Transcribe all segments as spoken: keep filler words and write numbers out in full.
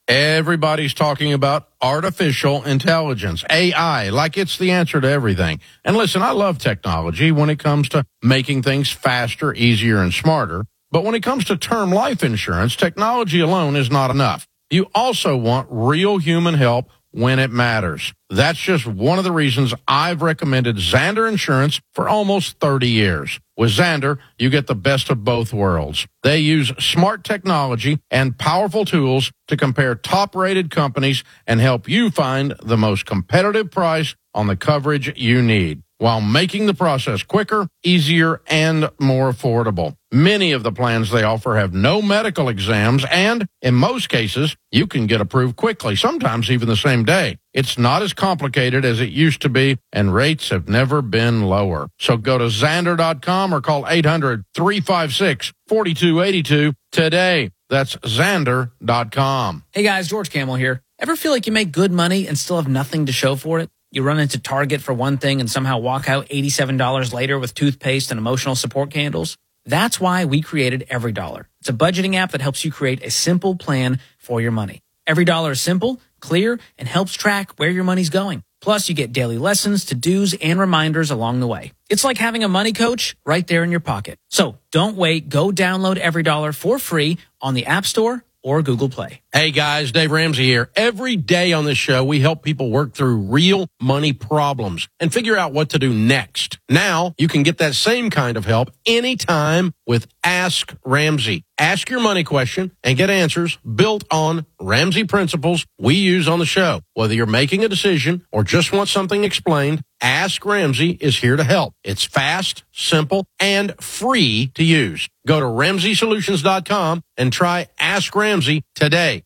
Everybody's talking about artificial intelligence, A I, like it's the answer to everything. And listen, I love technology when it comes to making things faster, easier, and smarter. But when it comes to term life insurance, technology alone is not enough. You also want real human help when it matters. That's just one of the reasons I've recommended Zander Insurance for almost thirty years. With Zander, you get the best of both worlds. They use smart technology and powerful tools to compare top-rated companies and help you find the most competitive price on the coverage you need, while making the process quicker, easier, and more affordable. Many of the plans they offer have no medical exams, and in most cases, you can get approved quickly, sometimes even the same day. It's not as complicated as it used to be, and rates have never been lower. So go to Zander dot com or call eight hundred, three five six, four two eight two today. That's Zander dot com. Hey guys, George Camel here. Ever feel like you make good money and still have nothing to show for it? You run into Target for one thing and somehow walk out eighty-seven dollars later with toothpaste and emotional support candles? That's why we created EveryDollar. It's a budgeting app that helps you create a simple plan for your money. EveryDollar is simple, clear, and helps track where your money's going. Plus, you get daily lessons, to-dos, and reminders along the way. It's like having a money coach right there in your pocket. So don't wait. Go download EveryDollar for free on the App Store or Google Play. Hey guys, Dave Ramsey here. Every day on this show, we help people work through real money problems and figure out what to do next. Now, you can get that same kind of help anytime with Ask Ramsey. Ask your money question and get answers built on Ramsey principles we use on the show. Whether you're making a decision or just want something explained, Ask Ramsey is here to help. It's fast, simple, and free to use. Go to Ramsey Solutions dot com and try Ask Ramsey today.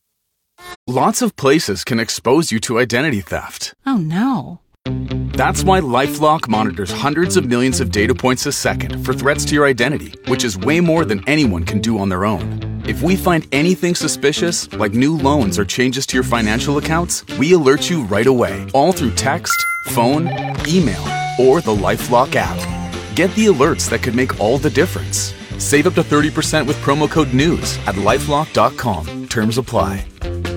Lots of places can expose you to identity theft. Oh, no. That's why LifeLock monitors hundreds of millions of data points a second for threats to your identity, which is way more than anyone can do on their own. If we find anything suspicious, like new loans or changes to your financial accounts, we alert you right away, all through text, phone, email, or the LifeLock app. Get the alerts that could make all the difference. Save up to thirty percent with promo code NEWS at lifelock dot com. Terms apply.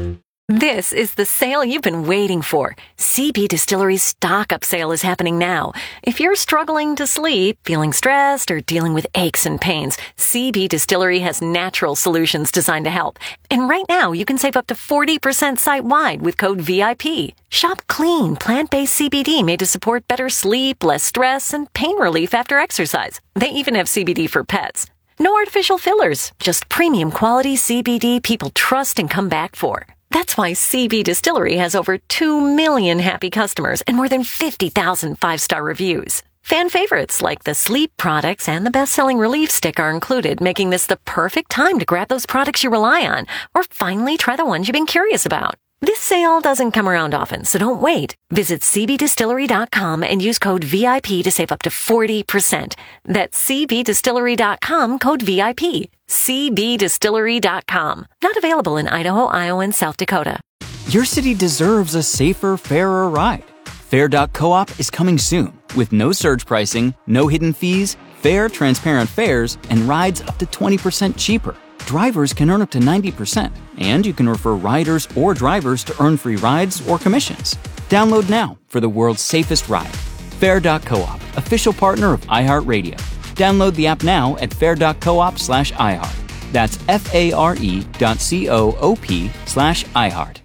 This is the sale you've been waiting for. C B Distillery's stock-up sale is happening now. If you're struggling to sleep, feeling stressed, or dealing with aches and pains, C B Distillery has natural solutions designed to help. And right now, you can save up to forty percent site-wide with code V I P. Shop clean, plant-based C B D made to support better sleep, less stress, and pain relief after exercise. They even have C B D for pets. No artificial fillers, just premium quality C B D people trust and come back for. That's why C B Distillery has over two million happy customers and more than fifty thousand five-star reviews. Fan favorites like the sleep products and the best-selling Relief Stick are included, making this the perfect time to grab those products you rely on or finally try the ones you've been curious about. This sale doesn't come around often, so don't wait. Visit C B Distillery dot com and use code V I P to save up to forty percent. That's C B Distillery dot com, code V I P. C B Distillery dot com. Not available in Idaho, Iowa, and South Dakota. Your city deserves a safer, fairer ride. Fair dot coop is coming soon with no surge pricing, no hidden fees, fair, transparent fares, and rides up to twenty percent cheaper. Drivers can earn up to ninety percent, and you can refer riders or drivers to earn free rides or commissions. Download now for the world's safest ride. Fair dot coop, official partner of iHeartRadio. Download the app now at fair dot coop slash iHeart. That's F-A-R-E dot C-O-O-P slash iHeart.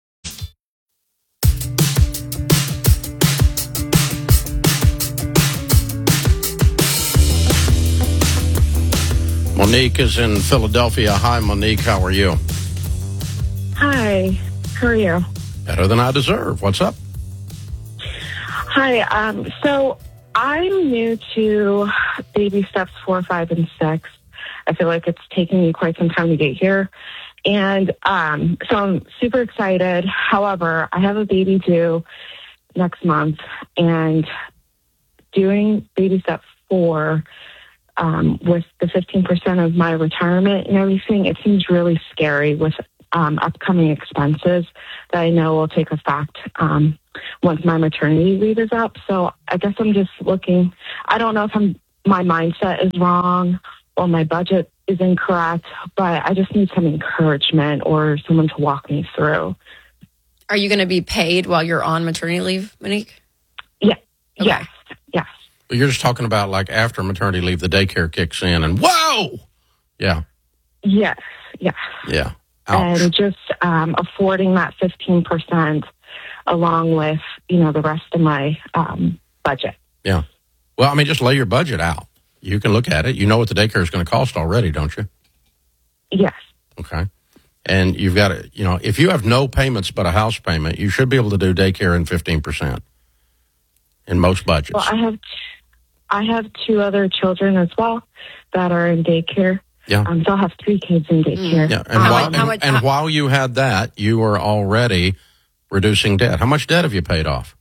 Monique is in Philadelphia. Hi, Monique. How are you? Hi. How are you? Better than I deserve. What's up? Hi. Um, so I'm new to baby steps four, five, and six. I feel like it's taken me quite some time to get here. And um, so I'm super excited. However, I have a baby due next month, and doing baby step four um, with the fifteen percent of my retirement and everything, it seems really scary with um, upcoming expenses that I know will take effect um, once my maternity leave is up. So I guess I'm just looking, I don't know if I'm, my mindset is wrong or my budget is incorrect, but I just need some encouragement or someone to walk me through. Are you going to be paid while you're on maternity leave, Monique? Yeah. Okay. Yes. Yes. But you're just talking about like after maternity leave, the daycare kicks in and whoa! Yeah. Yes. Yes. Yeah. Ouch. And just um, affording that fifteen percent along with, you know, the rest of my um, budget. Yeah. Well, I mean, just lay your budget out. You can look at it. You know what the daycare is going to cost already, don't you? Yes. Okay. And you've got to, you know, if you have no payments but a house payment, you should be able to do daycare in fifteen percent in most budgets. Well, I have, I have two other children as well that are in daycare. Yeah. Um, so I'll have three kids in daycare. Yeah. And, How while, much- how and, much- and how- while you had that, you were already reducing debt. How much debt have you paid off?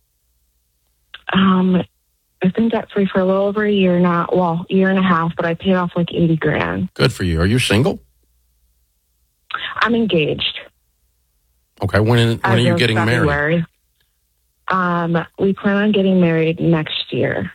Um, I've been debt free for a little over a year now. Well, year and a half, but I paid off like eighty grand. Good for you. Are you single? I'm engaged. Okay. When, when are as you of getting married? February. Um, we plan on getting married next year.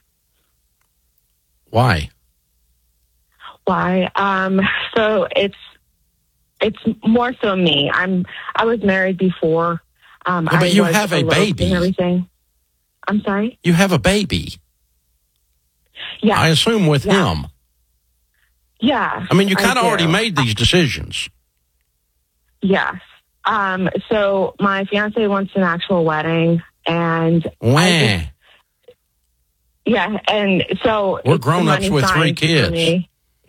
Why? Why? Um, so it's it's more so me. I'm I was married before. Um, Yeah, but I you was have a eloped baby. and everything. I'm sorry. You have a baby. Yeah. I assume with Yeah. him. Yeah. I mean, you kind of do. already made these decisions. Yes. Um, so my fiance wants an actual wedding, and I Wah. just- yeah, and so We're it's the grown-ups money with three signs for kids. me.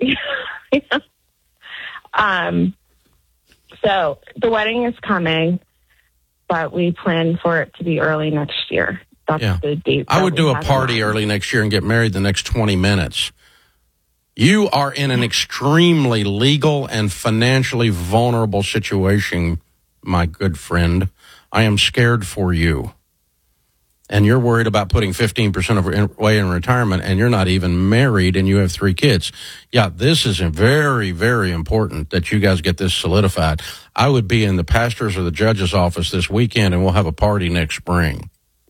um, so the wedding is coming, but we plan for it to be early next year. That's Yeah. the date. I that would we do a have in party mind. early next year and get married the next twenty minutes. You are in an extremely legal and financially vulnerable situation, my good friend. I am scared for you. And you're worried about putting fifteen percent of away in retirement, and you're not even married, and you have three kids. Yeah, this is very, very important that you guys get this solidified. I would be in the pastor's or the judge's office this weekend, and we'll have a party next spring.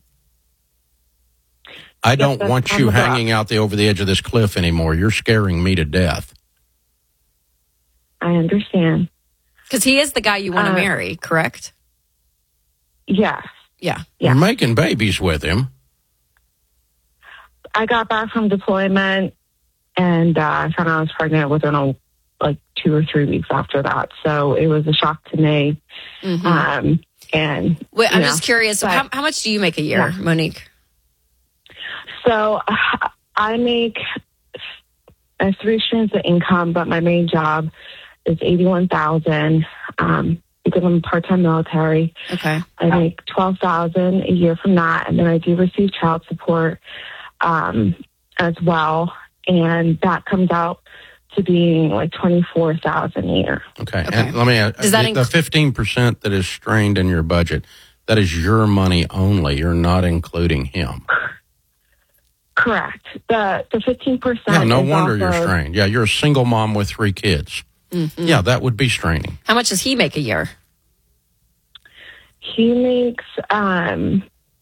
I don't that's want on you the block. hanging out the over the edge of this cliff anymore. You're scaring me to death. I understand. Because he is the guy you want to Uh, marry, correct? Yes. Yeah. Yeah. You're making babies with him. I got back from deployment, and uh, I found out I was pregnant within a, like two or three weeks after that. So it was a shock to me. Mhm. Um, and Wait, I'm you just know, curious. but- How, how much do you make a year, Yeah. Monique? So uh, I make uh, three streams of income, but my main job is eighty-one thousand. Um, because I'm part-time military, Okay. I make twelve thousand a year from that, and then I do receive child support um, as well, and that comes out to being like twenty-four thousand a year. Okay. Okay. And let me ask, Does that the, the inc- fifteen percent that is strained in your budget, that is your money only. You're not including him. Correct. The the fifteen percent. Yeah, no is wonder off you're of- strained. Yeah, you're a single mom with three kids. Mm-hmm. Yeah, that would be straining. How much does he make a year? He makes um.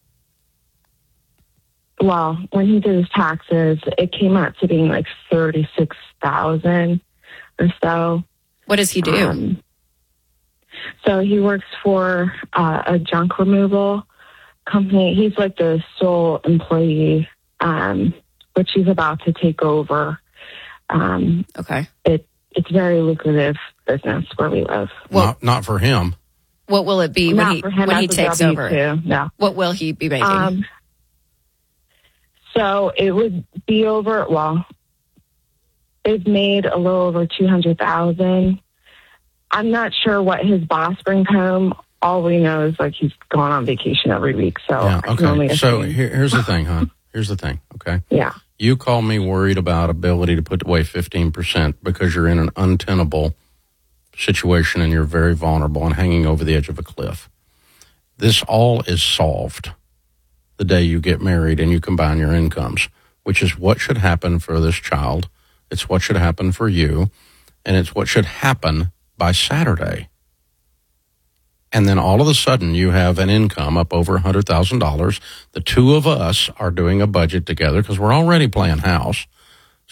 Well, when he did his taxes, it came out to being like thirty-six thousand or so. What does he do? Um, so he works for uh, a junk removal company. He's like the sole employee, um, which he's about to take over. Um, Okay. it it's very lucrative business where we live. Well- not, not for him. What will it be when Not he for him when as he a takes W over? two, no. What will he be making? Um, so it would be over. Well, they've made a little over two hundred thousand. I'm not sure what his boss brings home. All we know is like he's gone on vacation every week. So Yeah, I can only okay. So assume. here, here's the thing, huh? Here's the thing, okay? Yeah. You call me worried about ability to put away fifteen percent because you're in an untenable situation and you're very vulnerable and hanging over the edge of a cliff. This all is solved the day you get married and you combine your incomes, which is what should happen for this child. It's what should happen for you, and it's what should happen by Saturday. And then all of a sudden you have an income up over one hundred thousand dollars. The two of us are doing a budget together because we're already playing house.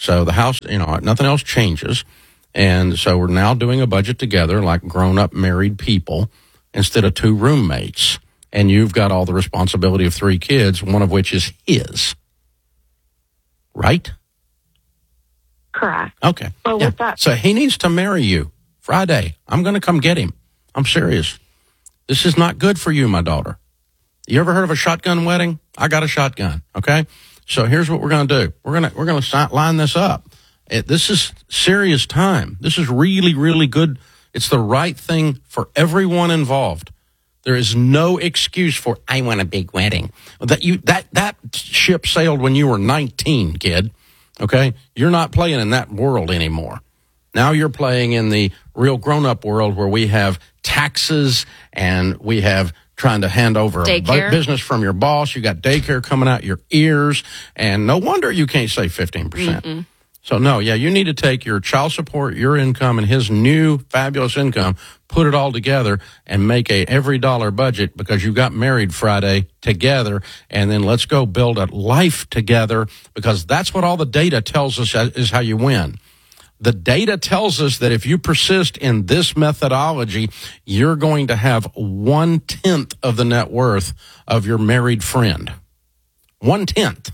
So the house, you know, nothing else changes. And so we're now doing a budget together like grown-up married people instead of two roommates. And you've got all the responsibility of three kids, one of which is his. Right? Correct. Okay. Well, Yeah. with that, So he needs to marry you Friday. I'm going to come get him. I'm serious. This is not good for you, my daughter. You ever heard of a shotgun wedding? I got a shotgun. Okay. So here's what we're going to do. We're going to, we're going to line this up. It, this is serious time. This is really, really good. It's the right thing for everyone involved. There is no excuse for, I want a big wedding. That you, that, that ship sailed when you were nineteen, kid. Okay. You're not playing in that world anymore. Now you're playing in the real grown-up world where we have taxes and we have trying to hand over a Daycare. bu- business from your boss. You got daycare coming out your ears, and no wonder you can't save fifteen percent. Mm-mm. So, no, yeah, you need to take your child support, your income, and his new fabulous income, put it all together, and make a every dollar budget because you got married Friday together, and then let's go build a life together because that's what all the data tells us is how you win. The data tells us that if you persist in this methodology, you're going to have one-tenth of the net worth of your married friend. One-tenth.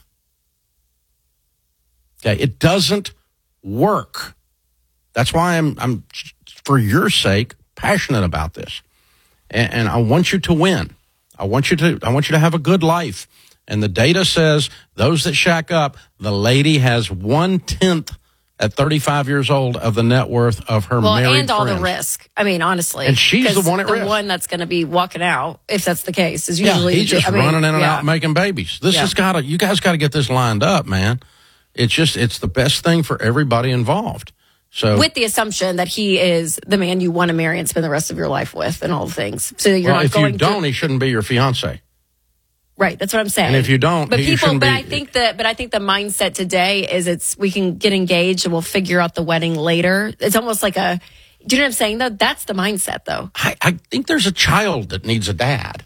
Okay, it doesn't work. That's why I'm, I'm, for your sake, passionate about this. And, and I want you to win. I want you to, I want you to have a good life. And the data says those that shack up, the lady has one-tenth at thirty-five years old of the net worth of her Well, married and all friends. the risk. I mean, honestly. And she's the 'cause one at the risk. one that's going to be walking out, if that's the case, is Yeah, usually. he's just I mean, running in and yeah. out making babies. This Yeah. has got to, you guys got to get this lined up, man. It's just, it's the best thing for everybody involved. So, With the assumption that he is the man you want to marry and spend the rest of your life with and all the things. So you're well, not if going you don't, to. he shouldn't be your fiance. Right, that's what I'm saying. And if you don't, but he people, shouldn't but be- I think that, but I think the mindset today is it's we can get engaged and we'll figure out the wedding later. It's almost like a, do you know what I'm saying? Though that's the mindset, though. I, I think there's a child that needs a dad.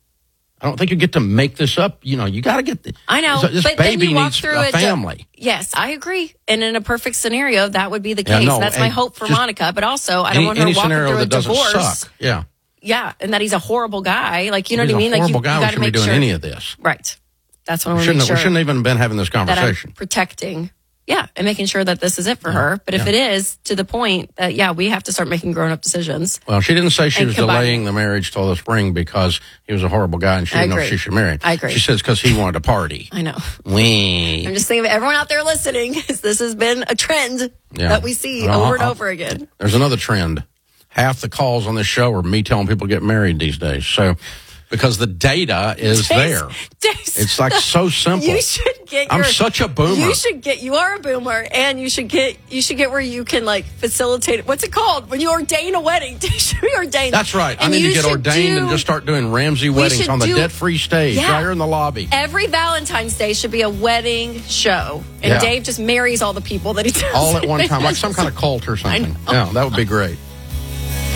I don't think you get to make this up. You know, you got to get the, I know, This, this but then baby you walk needs through a it. family. Yes, I agree. And in a perfect scenario, that would be the Yeah, case. no, that's my and hope for just Monica. But also, I don't Any, want her any walking scenario through a that doesn't divorce. suck. Yeah. Yeah, and that he's a horrible guy. Like, you know He's what I mean? a Like, horrible you, guy. you We got to shouldn't make be doing sure. any of this. Right. That's what I We want to shouldn't, make sure. we shouldn't even been having this that I'm conversation. protecting. Yeah, and making sure that this is it for her. But if yeah. it is, to the point that, yeah, we have to start making grown up decisions. Well, she didn't say she And was combine- delaying the marriage till the spring because he was a horrible guy and she I didn't know if agree. she should marry him. I agree. She says because he wanted to party. I know. Wee. I'm just thinking of everyone out there listening, because this has been a trend Yeah. that we see Well, over and I'll- over again. There's another trend. Half the calls on this show are me telling people to get married these days. So, because the data is there. Days- It's like so simple. You should get. I'm your, such a boomer. You should get. You are a boomer, and you should get. You should get where you can like facilitate. What's it called when you ordain a wedding? You should be ordained. That's right. I And need to you get should ordained do- and just start doing Ramsey weddings should on the do- debt-free stage Yeah. right here in the lobby. Every Valentine's Day should be a wedding show, and Yeah. Dave just marries all the people that he does. All at one time, like some kind of cult or something. know. Yeah, that would be great.